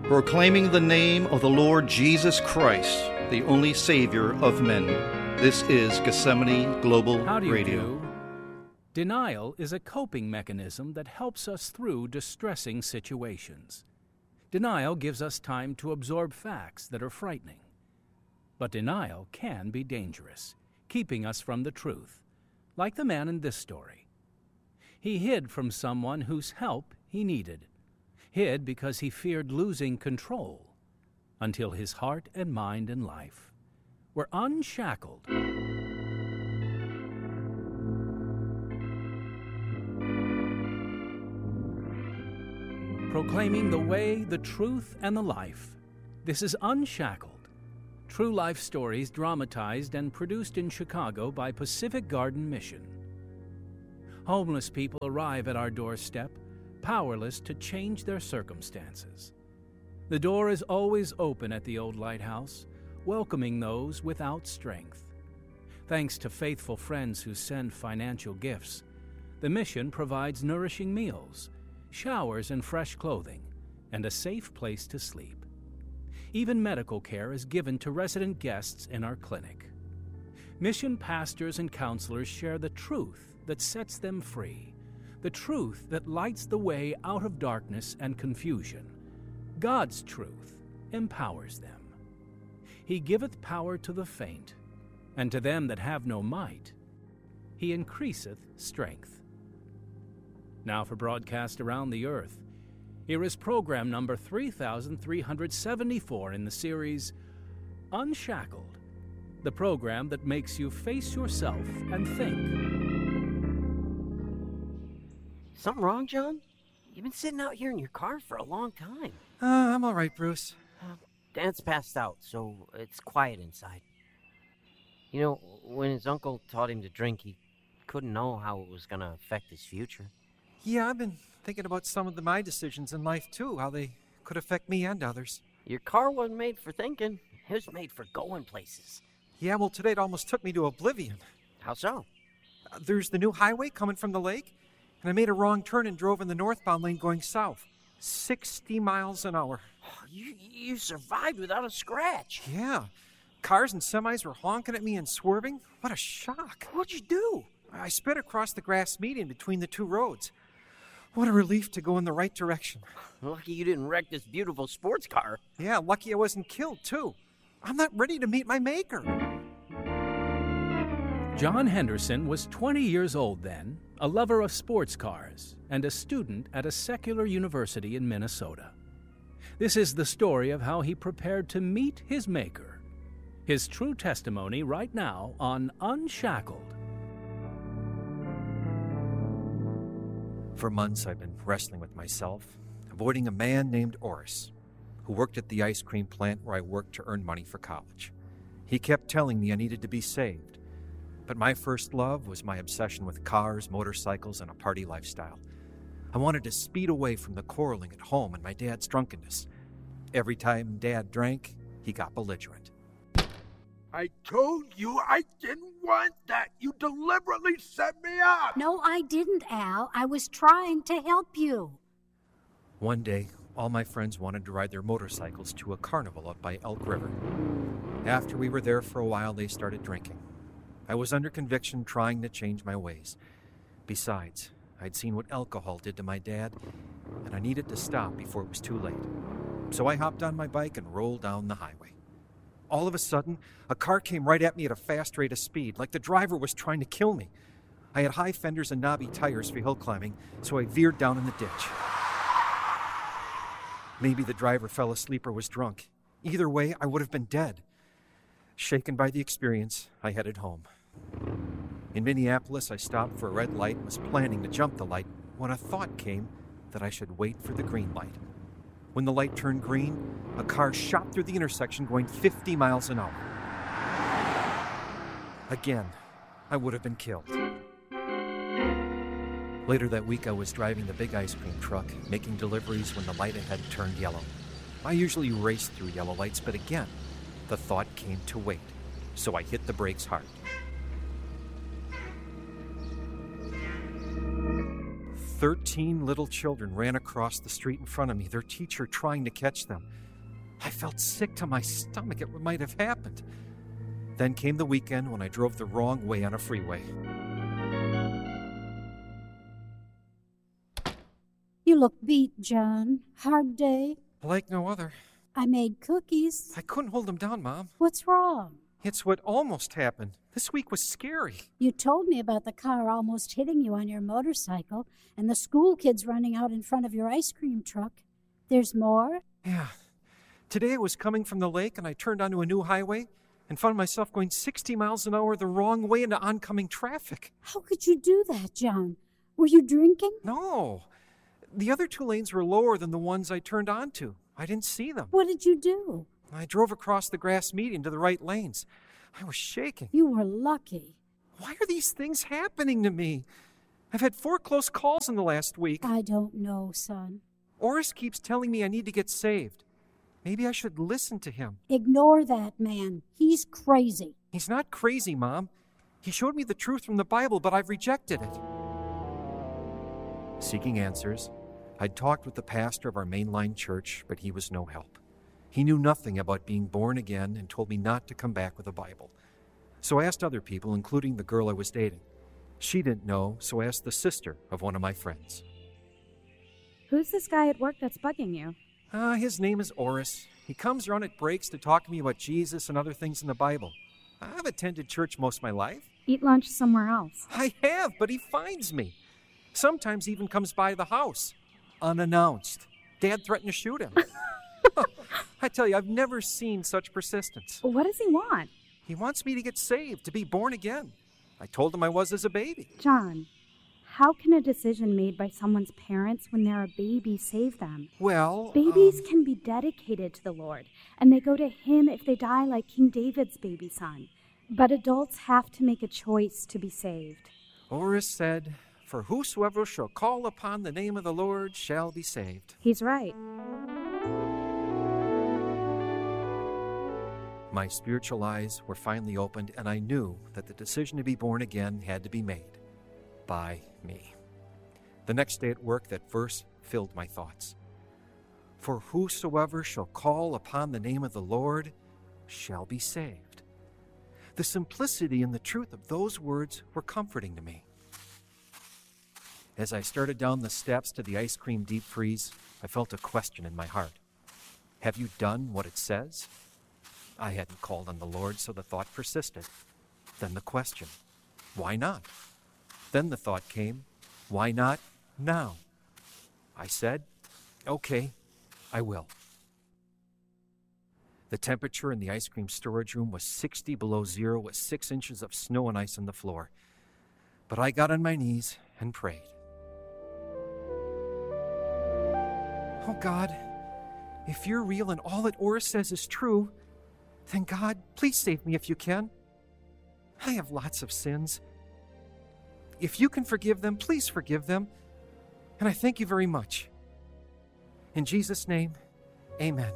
proclaiming the name of the Lord Jesus Christ, the only Savior of men. This is Gethsemane Global How do you Radio. do? Denial is a coping mechanism that helps us through distressing situations. Denial gives us time to absorb facts that are frightening. But denial can be dangerous, keeping us from the truth, like the man in this story. He hid from someone whose help he needed. Hid because he feared losing control, until his heart and mind and life were unshackled. Proclaiming the way, the truth, and the life. This is Unshackled. True life stories dramatized and produced in Chicago by Pacific Garden Mission. Homeless people arrive at our doorstep, powerless to change their circumstances. The door is always open at the old lighthouse, welcoming those without strength. Thanks to faithful friends who send financial gifts, the mission provides nourishing meals, showers and fresh clothing, and a safe place to sleep. Even medical care is given to resident guests in our clinic. Mission pastors and counselors share the truth that sets them free, the truth that lights the way out of darkness and confusion. God's truth empowers them. He giveth power to the faint, and to them that have no might, he increaseth strength. Now for broadcast around the earth, here is program number 3374 in the series Unshackled, the program that makes you face yourself and think. Something wrong, John? You've been sitting out here in your car for a long time. I'm all right, Bruce. Dad's passed out, so it's quiet inside. You know, when his uncle taught him to drink, he couldn't know how it was going to affect his future. Yeah, I've been thinking about some of my decisions in life, too, how they could affect me and others. Your car wasn't made for thinking. It was made for going places. Yeah, well, today it almost took me to oblivion. How so? There's the new highway coming from the lake, and I made a wrong turn and drove in the northbound lane going south. 60 miles an hour. You survived without a scratch. Yeah. Cars and semis were honking at me and swerving. What a shock. What'd you do? I sped across the grass median between the two roads. What a relief to go in the right direction. Lucky you didn't wreck this beautiful sports car. Yeah, lucky I wasn't killed, too. I'm not ready to meet my maker. John Henderson was 20 years old then, a lover of sports cars, and a student at a secular university in Minnesota. This is the story of how he prepared to meet his maker. His true testimony right now on Unshackled. For months, I've been wrestling with myself, avoiding a man named Oris, who worked at the ice cream plant where I worked to earn money for college. He kept telling me I needed to be saved, but my first love was my obsession with cars, motorcycles, and a party lifestyle. I wanted to speed away from the quarreling at home and my dad's drunkenness. Every time Dad drank, he got belligerent. I told you I didn't want that. You deliberately set me up. No, I didn't, Al. I was trying to help you. One day, all my friends wanted to ride their motorcycles to a carnival up by Elk River. After we were there for a while, they started drinking. I was under conviction, trying to change my ways. Besides, I'd seen what alcohol did to my dad, and I needed to stop before it was too late. So I hopped on my bike and rolled down the highway. All of a sudden, a car came right at me at a fast rate of speed, like the driver was trying to kill me. I had high fenders and knobby tires for hill climbing, so I veered down in the ditch. Maybe the driver fell asleep or was drunk. Either way, I would have been dead. Shaken by the experience, I headed home. In Minneapolis, I stopped for a red light and was planning to jump the light when a thought came that I should wait for the green light. When the light turned green, a car shot through the intersection going 50 miles an hour. Again, I would have been killed. Later that week, I was driving the big ice cream truck, making deliveries when the light ahead turned yellow. I usually race through yellow lights, but again, the thought came to wait, so I hit the brakes hard. 13 little children ran across the street in front of me, their teacher trying to catch them. I felt sick to my stomach at what might have happened. Then came the weekend when I drove the wrong way on a freeway. You look beat, John. Hard day? Like no other. I made cookies. I couldn't hold them down, Mom. What's wrong? It's what almost happened. This week was scary. You told me about the car almost hitting you on your motorcycle and the school kids running out in front of your ice cream truck. There's more? Yeah. Today I was coming from the lake and I turned onto a new highway and found myself going 60 miles an hour the wrong way into oncoming traffic. How could you do that, John? Were you drinking? No. The other 2 lanes were lower than the ones I turned onto. I didn't see them. What did you do? I drove across the grass median to the right lanes. I was shaking. You were lucky. Why are these things happening to me? I've had 4 close calls in the last week. I don't know, son. Oris keeps telling me I need to get saved. Maybe I should listen to him. Ignore that man. He's crazy. He's not crazy, Mom. He showed me the truth from the Bible, but I've rejected it. Seeking answers, I'd talked with the pastor of our mainline church, but he was no help. He knew nothing about being born again and told me not to come back with a Bible. So I asked other people, including the girl I was dating. She didn't know, so I asked the sister of one of my friends. Who's this guy at work that's bugging you? His name is Oris. He comes around at breaks to talk to me about Jesus and other things in the Bible. I've attended church most of my life. Eat lunch somewhere else. I have, but he finds me. Sometimes he even comes by the house, unannounced. Dad threatened to shoot him. I tell you, I've never seen such persistence. What does he want? He wants me to get saved, to be born again. I told him I was as a baby. John, how can a decision made by someone's parents when they're a baby save them? Well, Babies can be dedicated to the Lord, and they go to Him if they die like King David's baby son. But adults have to make a choice to be saved. Oris said, "For whosoever shall call upon the name of the Lord shall be saved." He's right. My spiritual eyes were finally opened, and I knew that the decision to be born again had to be made by me. The next day at work, that verse filled my thoughts. For whosoever shall call upon the name of the Lord shall be saved. The simplicity and the truth of those words were comforting to me. As I started down the steps to the ice cream deep freeze, I felt a question in my heart. Have you done what it says? I hadn't called on the Lord, so the thought persisted. Then the question, why not? Then the thought came, why not now? I said, okay, I will. The temperature in the ice cream storage room was 60 below zero with 6 inches of snow and ice on the floor. But I got on my knees and prayed. Oh God, if you're real and all that Oris says is true, then God, please save me if you can. I have lots of sins. If you can forgive them, please forgive them. And I thank you very much. In Jesus' name, amen.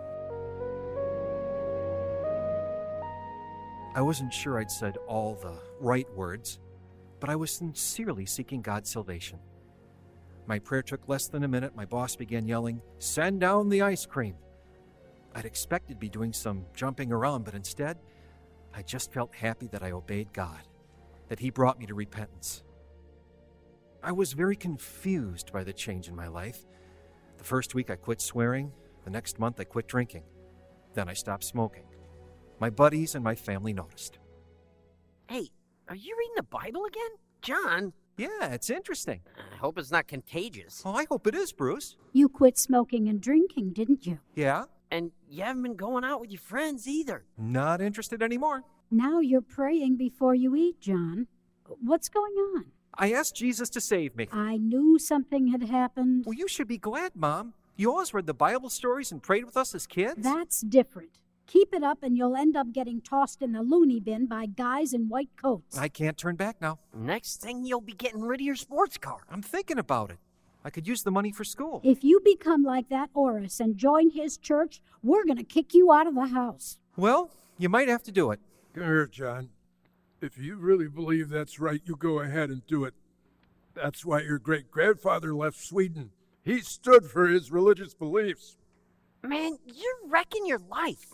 I wasn't sure I'd said all the right words, but I was sincerely seeking God's salvation. My prayer took less than a minute. My boss began yelling, "Send down the ice cream." I'd expected to be doing some jumping around, but instead, I just felt happy that I obeyed God, that He brought me to repentance. I was very confused by the change in my life. The first week I quit swearing. The next month I quit drinking. Then I stopped smoking. My buddies and my family noticed. Hey, are you reading the Bible again? John? Yeah, it's interesting. I hope it's not contagious. Oh, I hope it is, Bruce. You quit smoking and drinking, didn't you? Yeah? And you haven't been going out with your friends either. Not interested anymore. Now you're praying before you eat, John. What's going on? I asked Jesus to save me. I knew something had happened. Well, you should be glad, Mom. You always read the Bible stories and prayed with us as kids. That's different. Keep it up and you'll end up getting tossed in the loony bin by guys in white coats. I can't turn back now. Next thing, you'll be getting rid of your sports car. I'm thinking about it. I could use the money for school. If you become like that Oris and join his church, we're going to kick you out of the house. Well, you might have to do it. Come here, John. If you really believe that's right, you go ahead and do it. That's why your great-grandfather left Sweden. He stood for his religious beliefs. Man, you're wrecking your life.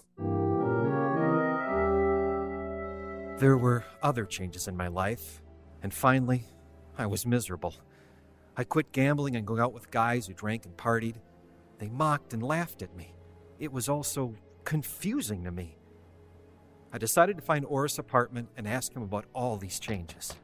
There were other changes in my life, and finally, I was miserable. I quit gambling and going out with guys who drank and partied. They mocked and laughed at me. It was all so confusing to me. I decided to find Orris' apartment and ask him about all these changes.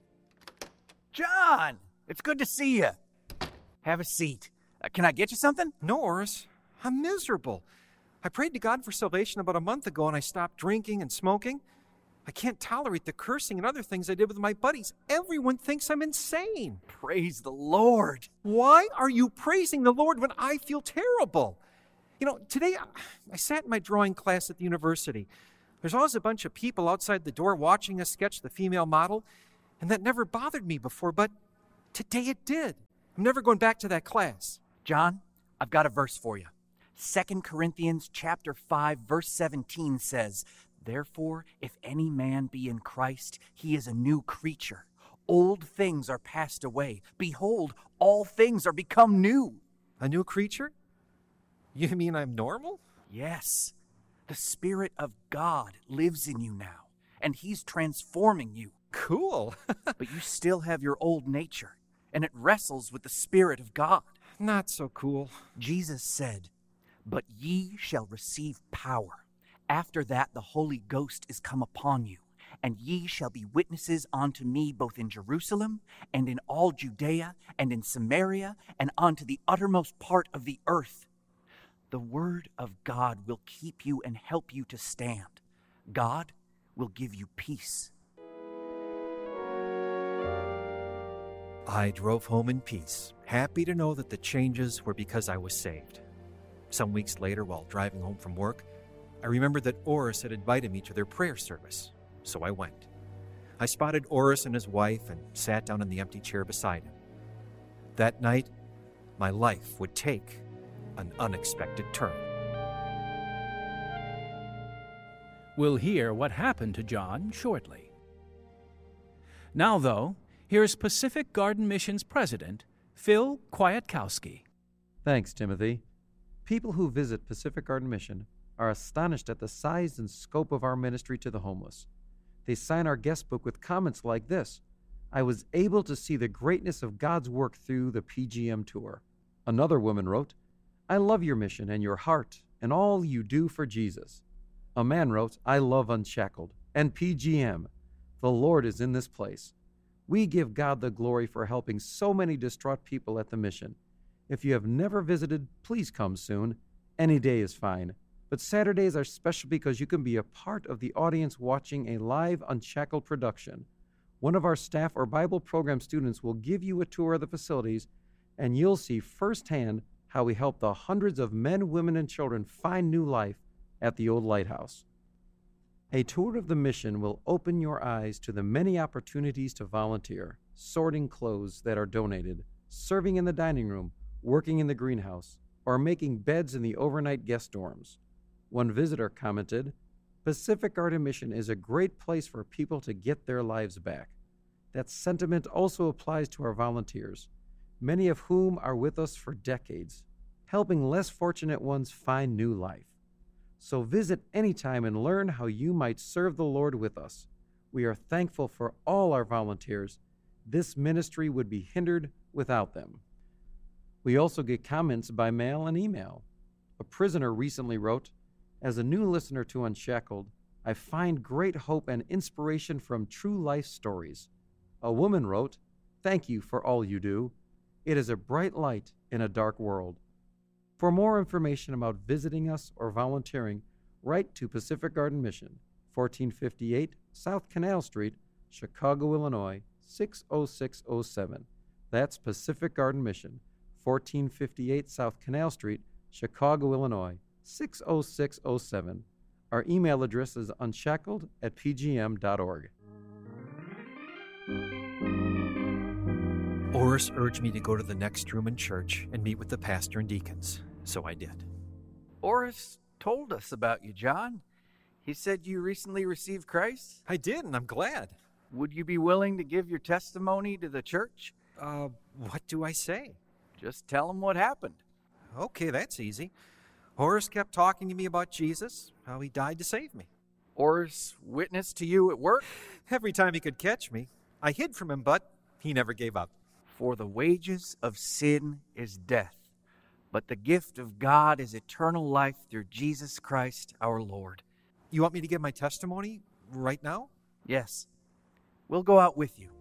John, it's good to see you. Have a seat. Can I get you something? No, Orris. I'm miserable. I prayed to God for salvation about a month ago and I stopped drinking and smoking. I can't tolerate the cursing and other things I did with my buddies. Everyone thinks I'm insane. Praise the Lord. Why are you praising the Lord when I feel terrible? You know, today I sat in my drawing class at the university. There's always a bunch of people outside the door watching us sketch the female model, and that never bothered me before, but today it did. I'm never going back to that class. John, I've got a verse for you. 2 Corinthians chapter 5, verse 17 says, "Therefore, if any man be in Christ, he is a new creature. Old things are passed away. Behold, all things are become new." A new creature? You mean I'm normal? Yes. The Spirit of God lives in you now, and He's transforming you. Cool. But you still have your old nature, and it wrestles with the Spirit of God. Not so cool. Jesus said, "But ye shall receive power. After that the Holy Ghost is come upon you, and ye shall be witnesses unto me both in Jerusalem and in all Judea and in Samaria and unto the uttermost part of the earth." The word of God will keep you and help you to stand. God will give you peace. I drove home in peace, happy to know that the changes were because I was saved. Some weeks later, while driving home from work, I remembered that Orris had invited me to their prayer service, so I went. I spotted Orris and his wife and sat down in the empty chair beside him. That night, my life would take an unexpected turn. We'll hear what happened to John shortly. Now, though, here's Pacific Garden Mission's president, Phil Kwiatkowski. Thanks, Timothy. People who visit Pacific Garden Mission are astonished at the size and scope of our ministry to the homeless. They sign our guest book with comments like this: "I was able to see the greatness of God's work through the PGM tour." Another woman wrote, "I love your mission and your heart and all you do for Jesus." A man wrote, "I love Unshackled and PGM. The Lord is in this place. We give God the glory for helping so many distraught people at the mission. If you have never visited, please come soon. Any day is fine. But Saturdays are special because you can be a part of the audience watching a live Unshackled production. One of our staff or Bible program students will give you a tour of the facilities, and you'll see firsthand how we help the hundreds of men, women, and children find new life at the old lighthouse. A tour of the mission will open your eyes to the many opportunities to volunteer, sorting clothes that are donated, serving in the dining room, working in the greenhouse, or making beds in the overnight guest dorms. One visitor commented, "Pacific Garden Mission is a great place for people to get their lives back." That sentiment also applies to our volunteers, many of whom are with us for decades, helping less fortunate ones find new life. So visit anytime and learn how you might serve the Lord with us. We are thankful for all our volunteers. This ministry would be hindered without them. We also get comments by mail and email. A prisoner recently wrote, "As a new listener to Unshackled, I find great hope and inspiration from true life stories." A woman wrote, "Thank you for all you do. It is a bright light in a dark world." For more information about visiting us or volunteering, write to Pacific Garden Mission, 1458 South Canal Street, Chicago, Illinois, 60607. That's Pacific Garden Mission, 1458 South Canal Street, Chicago, Illinois, 60607. Our email address is unshackled@pgm.org. Orris urged me to go to the next room in church and meet with the pastor and deacons, so I did. Orris told us about you, John. He said you recently received Christ. I did, and I'm glad. Would you be willing to give your testimony to the church? What do I say? Just tell him what happened. Okay, that's easy. Horace kept talking to me about Jesus, how he died to save me. Horace witnessed to you at work? Every time he could catch me, I hid from him, but he never gave up. For the wages of sin is death, but the gift of God is eternal life through Jesus Christ our Lord. You want me to give my testimony right now? Yes. We'll go out with you.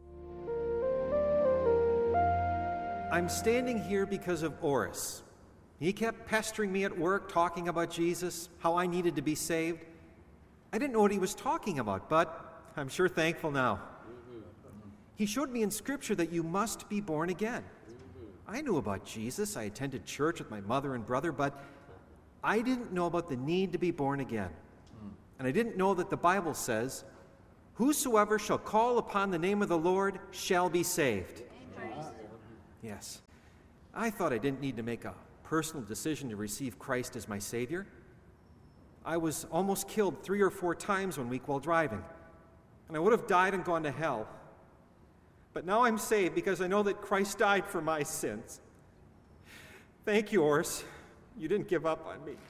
I'm standing here because of Horace. He kept pestering me at work, talking about Jesus, how I needed to be saved. I didn't know what he was talking about, but I'm sure thankful now. He showed me in Scripture that you must be born again. I knew about Jesus. I attended church with my mother and brother, but I didn't know about the need to be born again. And I didn't know that the Bible says, "Whosoever shall call upon the name of the Lord shall be saved." Yes. I thought I didn't need to make a personal decision to receive Christ as my Savior. I was almost killed 3 or 4 times one week while driving, and I would have died and gone to hell. But now I'm saved because I know that Christ died for my sins. Thank you, Horace. You didn't give up on me.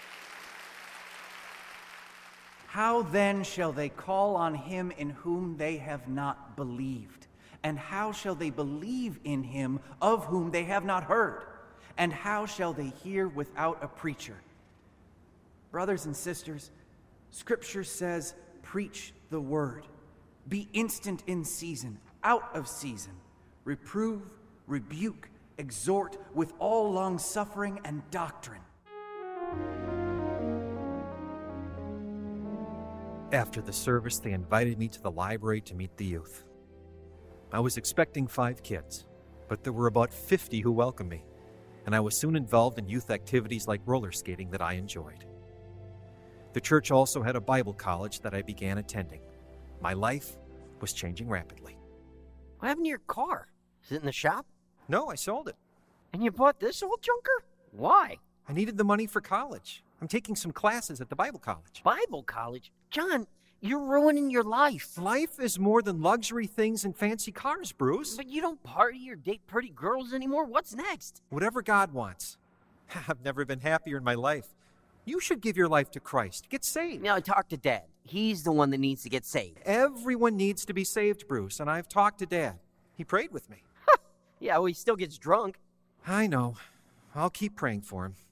How then shall they call on him in whom they have not believed? And how shall they believe in him of whom they have not heard? And how shall they hear without a preacher? Brothers and sisters, Scripture says, preach the word. Be instant in season, out of season. Reprove, rebuke, exhort with all long-suffering and doctrine. After the service, they invited me to the library to meet the youth. I was expecting 5 kids, but there were about 50 who welcomed me, and I was soon involved in youth activities like roller skating that I enjoyed. The church also had a Bible college that I began attending. My life was changing rapidly. What happened to your car? Is it in the shop? No, I sold it. And you bought this old junker? Why? I needed the money for college. I'm taking some classes at the Bible college. Bible college? John, you're ruining your life. Life is more than luxury things and fancy cars, Bruce. But you don't party or date pretty girls anymore. What's next? Whatever God wants. I've never been happier in my life. You should give your life to Christ. Get saved. Now, talk to Dad. He's the one that needs to get saved. Everyone needs to be saved, Bruce, and I've talked to Dad. He prayed with me. Yeah, well, he still gets drunk. I know. I'll keep praying for him.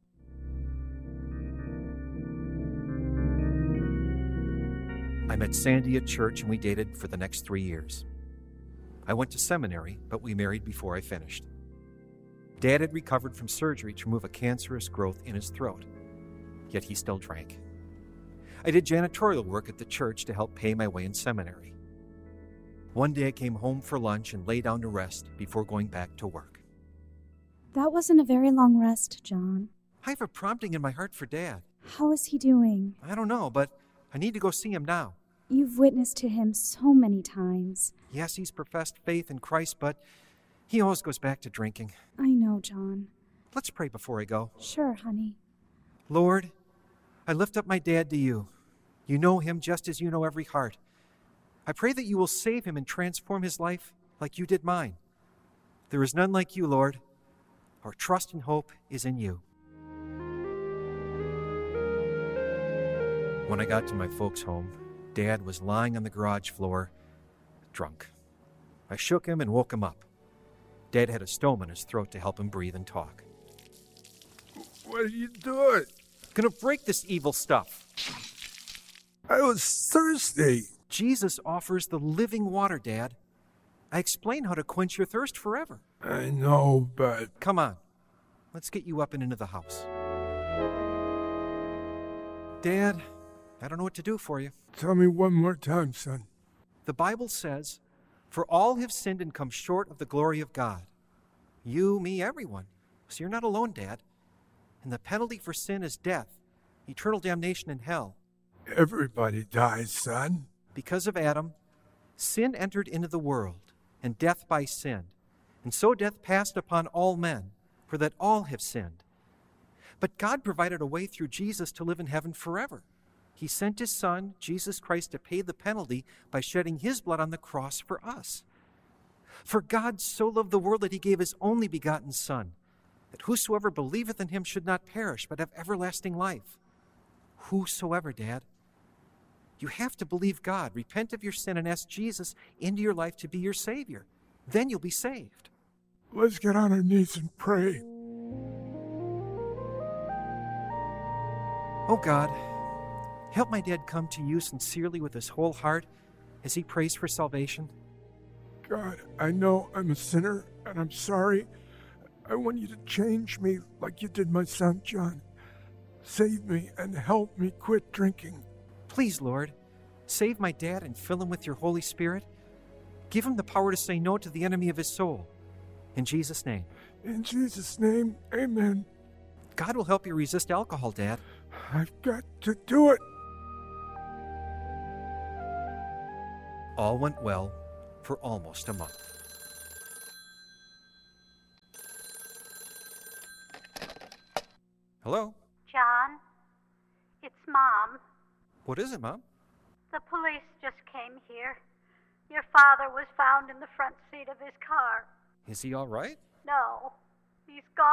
I met Sandy at church and we dated for the next 3 years. I went to seminary, but we married before I finished. Dad had recovered from surgery to remove a cancerous growth in his throat, yet he still drank. I did janitorial work at the church to help pay my way in seminary. One day I came home for lunch and lay down to rest before going back to work. That wasn't a very long rest, John. I have a prompting in my heart for Dad. How is he doing? I don't know, but I need to go see him now. You've witnessed to him so many times. Yes, he's professed faith in Christ, but he always goes back to drinking. I know, John. Let's pray before I go. Sure, honey. Lord, I lift up my dad to you. You know him just as you know every heart. I pray that you will save him and transform his life like you did mine. There is none like you, Lord. Our trust and hope is in you. When I got to my folks' home, Dad was lying on the garage floor, drunk. I shook him and woke him up. Dad had a stone in his throat to help him breathe and talk. What are you doing? Gonna break this evil stuff. I was thirsty. Jesus offers the living water, Dad. I explained how to quench your thirst forever. I know, but... Come on. Let's get you up and into the house. Dad, I don't know what to do for you. Tell me one more time, son. The Bible says, "For all have sinned and come short of the glory of God." You, me, everyone. So you're not alone, Dad. And the penalty for sin is death, eternal damnation in hell. Everybody dies, son. Because of Adam, sin entered into the world, and death by sin. And so death passed upon all men, for that all have sinned. But God provided a way through Jesus to live in heaven forever. He sent his Son, Jesus Christ, to pay the penalty by shedding his blood on the cross for us. For God so loved the world that he gave his only begotten Son, that whosoever believeth in him should not perish, but have everlasting life. Whosoever, Dad. You have to believe God, repent of your sin, and ask Jesus into your life to be your Savior. Then you'll be saved. Let's get on our knees and pray. Oh God, help my dad come to you sincerely with his whole heart as he prays for salvation. God, I know I'm a sinner, and I'm sorry. I want you to change me like you did my son John. Save me and help me quit drinking. Please, Lord, save my dad and fill him with your Holy Spirit. Give him the power to say no to the enemy of his soul. In Jesus' name. In Jesus' name, amen. God will help you resist alcohol, Dad. I've got to do it. All went well for almost a month. Hello? John, it's Mom. What is it, Mom? The police just came here. Your father was found in the front seat of his car. Is he all right? No, he's gone.